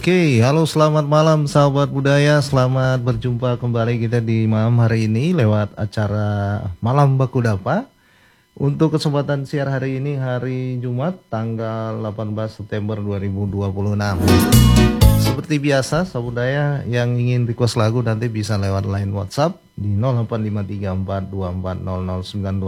Oke, halo selamat malam sahabat budaya. Selamat berjumpa kembali kita di malam hari ini lewat acara Malam Baku Dapa. Untuk kesempatan siar hari ini hari Jumat tanggal 18 September 2026. Seperti biasa sahabat budaya yang ingin request lagu nanti bisa lewat line WhatsApp di 0853424009.